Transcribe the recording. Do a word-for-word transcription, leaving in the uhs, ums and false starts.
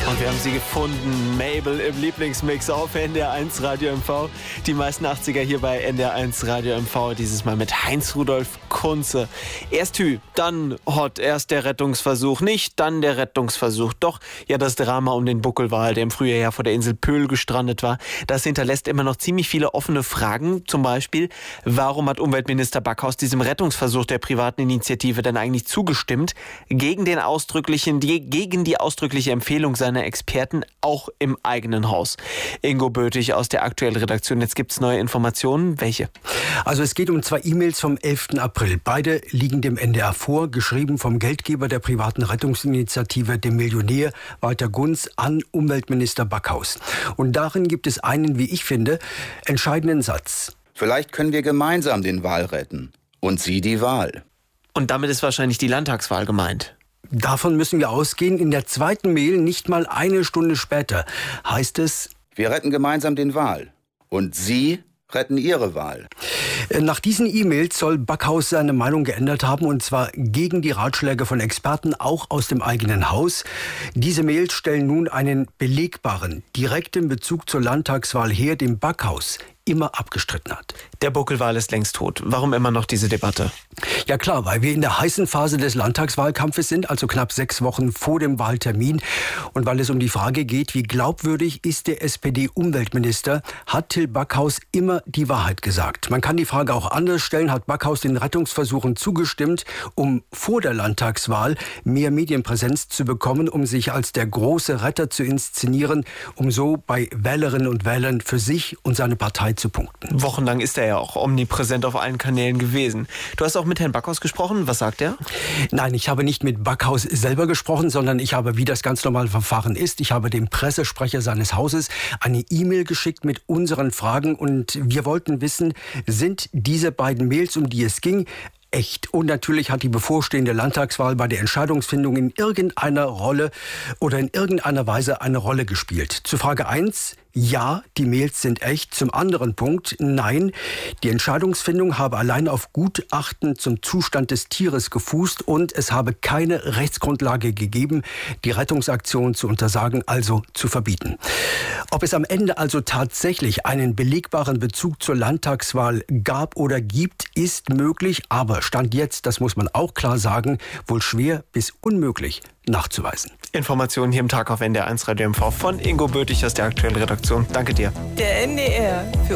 Und wir haben sie gefunden, Mabel im Lieblingsmix auf N D R eins Radio M V. Die meisten achtziger hier bei N D R eins Radio M V, dieses Mal mit Heinz-Rudolf Kunze. Erst Hü, dann Hot, erst der Rettungsversuch nicht, dann der Rettungsversuch. Doch, ja, das Drama um den Buckelwal, der im Frühjahr ja vor der Insel Pöhl gestrandet war, das hinterlässt immer noch ziemlich viele offene Fragen. Zum Beispiel, warum hat Umweltminister Backhaus diesem Rettungsversuch der privaten Initiative denn eigentlich zugestimmt? Gegen den ausdrücklichen, die, gegen die ausdrückliche Empfehlung seiner Experten, auch im eigenen Haus. Ingo Bötig aus der aktuellen Redaktion. Jetzt gibt es neue Informationen. Welche? Also es geht um zwei E-Mails vom elften April. Beide liegen dem N D R vor, geschrieben vom Geldgeber der privaten Rettungsinitiative, dem Millionär Walter Gunz, an Umweltminister Backhaus. Und darin gibt es einen, wie ich finde, entscheidenden Satz. Vielleicht können wir gemeinsam den Wal retten. Und Sie die Wahl. Und damit ist wahrscheinlich die Landtagswahl gemeint. Davon müssen wir ausgehen. In der zweiten Mail, nicht mal eine Stunde später, heißt es: Wir retten gemeinsam den Wal. Und Sie retten Ihre Wahl. Nach diesen E-Mails soll Backhaus seine Meinung geändert haben, und zwar gegen die Ratschläge von Experten, auch aus dem eigenen Haus. Diese Mails stellen nun einen belegbaren, direkten Bezug zur Landtagswahl her, den Backhaus immer abgestritten hat. Der Buckelwal ist längst tot. Warum immer noch diese Debatte? Ja klar, weil wir in der heißen Phase des Landtagswahlkampfes sind, also knapp sechs Wochen vor dem Wahltermin. Und weil es um die Frage geht, wie glaubwürdig ist der S P D-Umweltminister, hat Till Backhaus immer die Wahrheit gesagt. Man kann die Frage auch anders stellen: Hat Backhaus den Rettungsversuchen zugestimmt, um vor der Landtagswahl mehr Medienpräsenz zu bekommen, um sich als der große Retter zu inszenieren, um so bei Wählerinnen und Wählern für sich und seine Partei zu punkten? Wochenlang ist er ja auch omnipräsent auf allen Kanälen gewesen. Du hast auch mit Herrn Backhaus gesprochen. Was sagt er? Nein, ich habe nicht mit Backhaus selber gesprochen, sondern ich habe, wie das ganz normale Verfahren ist, ich habe dem Pressesprecher seines Hauses eine E-Mail geschickt mit unseren Fragen, und wir wollten wissen, sind diese beiden Mails, um die es ging, echt? Und natürlich hat die bevorstehende Landtagswahl bei der Entscheidungsfindung in irgendeiner Rolle oder in irgendeiner Weise eine Rolle gespielt. Zu Frage eins: Ja, die Mails sind echt. Zum anderen Punkt: Nein, die Entscheidungsfindung habe allein auf Gutachten zum Zustand des Tieres gefußt und es habe keine Rechtsgrundlage gegeben, die Rettungsaktion zu untersagen, also zu verbieten. Ob es am Ende also tatsächlich einen belegbaren Bezug zur Landtagswahl gab oder gibt, ist möglich, aber Stand jetzt, das muss man auch klar sagen, wohl schwer bis unmöglich nachzuweisen. Informationen hier im Tag auf N D R eins Radio M V von Ingo Bötig aus der aktuellen Redaktion. Danke dir. Der N D R für